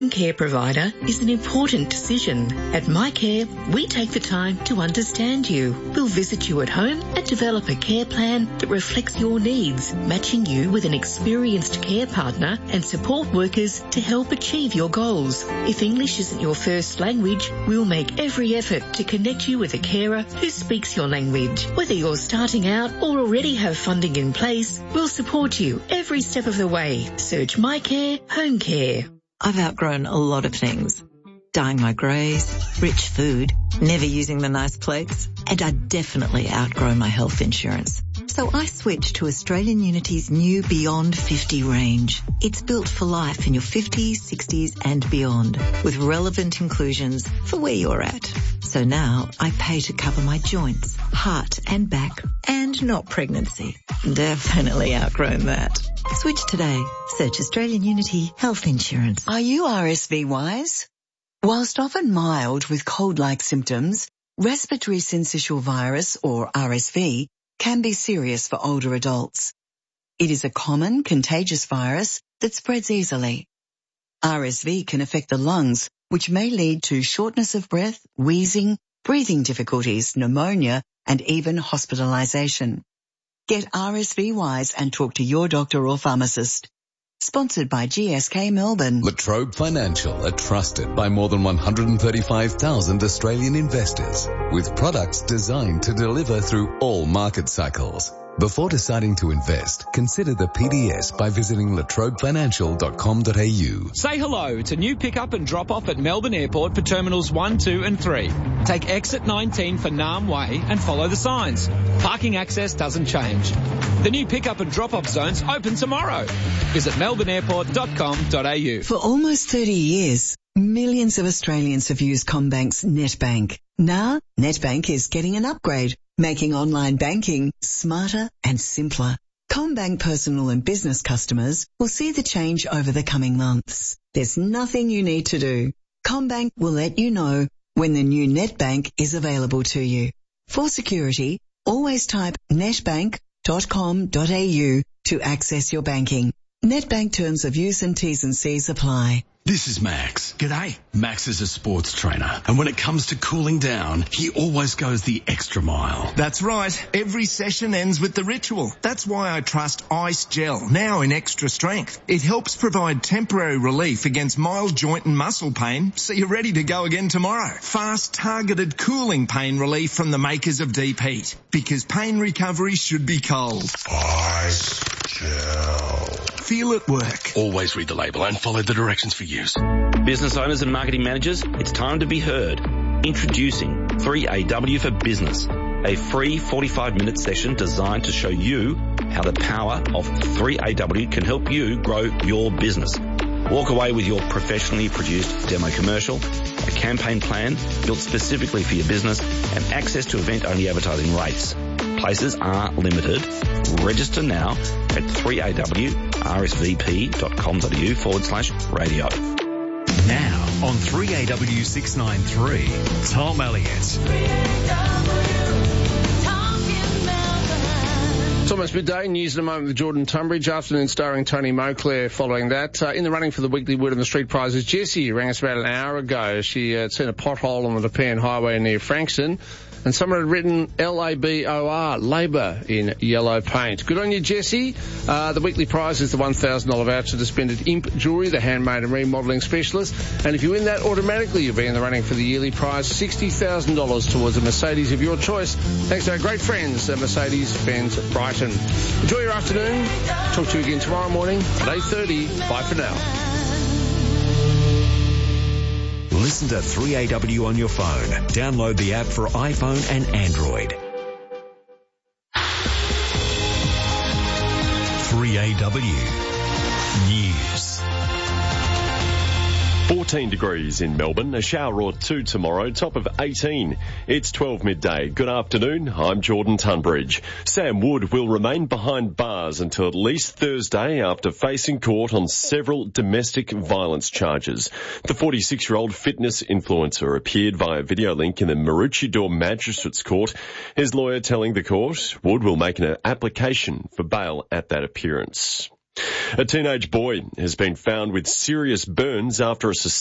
Care provider is an important decision. At MyCare, we take the time to understand you. We'll visit you at home and develop a care plan that reflects your needs, matching you with an experienced care partner and support workers to help achieve your goals. If English isn't your first language, we'll make every effort to connect you with a carer who speaks your language. Whether you're starting out or already have funding in place, we'll support you every step of the way. Search MyCare Home Care. I've outgrown a lot of things. Dyeing my greys, rich food, never using the nice plates, and I definitely outgrown my health insurance. So I switched to Australian Unity's new Beyond 50 range. It's built for life in your 50s, 60s and beyond, with relevant inclusions for where you're at. So now I pay to cover my joints, heart and back, and not pregnancy. Definitely outgrown that. Switch today. Search Australian Unity Health Insurance. Are you RSV wise? Whilst often mild with cold-like symptoms, respiratory syncytial virus, or RSV, can be serious for older adults. It is a common contagious virus that spreads easily. RSV can affect the lungs, which may lead to shortness of breath, wheezing, breathing difficulties, pneumonia, and even hospitalization. Get RSV wise and talk to your doctor or pharmacist. Sponsored by GSK Melbourne. La Trobe Financial are trusted by more than 135,000 Australian investors, with products designed to deliver through all market cycles. Before deciding to invest, consider the PDS by visiting latrobefinancial.com.au. Say hello. It's a new pick-up and drop-off at Melbourne Airport for Terminals 1, 2 and 3. Take exit 19 for Nam Way and follow the signs. Parking access doesn't change. The new pick-up and drop-off zones open tomorrow. Visit melbourneairport.com.au. For almost 30 years, millions of Australians have used CommBank's NetBank. Now, NetBank is getting an upgrade, making online banking smarter and simpler. CommBank personal and business customers will see the change over the coming months. There's nothing you need to do. CommBank will let you know when the new NetBank is available to you. For security, always type netbank.com.au to access your banking. NetBank terms of use and T's and C's apply. This is Max. G'day. Max is a sports trainer, and when it comes to cooling down, he always goes the extra mile. That's right. Every session ends with the ritual. That's why I trust Ice Gel, now in extra strength. It helps provide temporary relief against mild joint and muscle pain, so you're ready to go again tomorrow. Fast, targeted cooling pain relief from the makers of Deep Heat, because pain recovery should be cold. Ice Gel. Feel it work. Always read the label and follow the directions for use. Business owners and marketing managers, it's time to be heard. Introducing 3AW for Business, a free 45-minute session designed to show you how the power of 3AW can help you grow your business. Walk away with your professionally produced demo commercial, a campaign plan built specifically for your business, and access to event-only advertising rates. Places are limited. Register now at 3awrsvp.com.au/radio. Now on 3AW 693, Tom Elliott. It's almost midday. News in a moment with Jordan Tunbridge. Afternoon starring Tony Moclair following that. In the running for the weekly Word on the Street prizes, Jessie rang us about an hour ago. She had seen a pothole on the Nepean Highway near Frankston, and someone had written LABOR, Labour, in yellow paint. Good on you, Jessie. The weekly prize is the $1,000 voucher to spend at Imp Jewellery, the handmade and remodelling specialist. And if you win that, automatically you'll be in the running for the yearly prize, $60,000 towards a Mercedes of your choice, thanks to our great friends at Mercedes-Benz Brighton. Enjoy your afternoon. Talk to you again tomorrow morning at 8:30. Bye for now. Listen to 3AW on your phone. Download the app for iPhone and Android. 3AW News. 14 degrees in Melbourne, a shower or two tomorrow, top of 18. It's 12 midday. Good afternoon, I'm Jordan Tunbridge. Sam Wood will remain behind bars until at least Thursday after facing court on several domestic violence charges. The 46-year-old fitness influencer appeared via video link in the Maroochydore Magistrates Court. His lawyer telling the court Wood will make an application for bail at that appearance. A teenage boy has been found with serious burns after a